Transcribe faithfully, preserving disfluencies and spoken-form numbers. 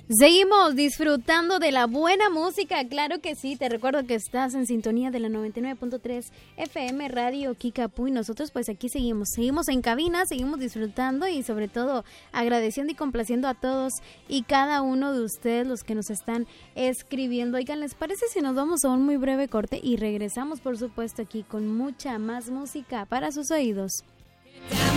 Seguimos disfrutando de la buena música, claro que sí, te recuerdo que estás en sintonía de la noventa y nueve punto tres F M Radio Kickapoo y nosotros pues aquí seguimos, seguimos en cabina, seguimos disfrutando y sobre todo agradeciendo y complaciendo a todos y cada uno de ustedes los que nos están escribiendo. Oigan, ¿les parece si nos vamos a un muy breve corte y regresamos por supuesto aquí con mucha más música para sus oídos?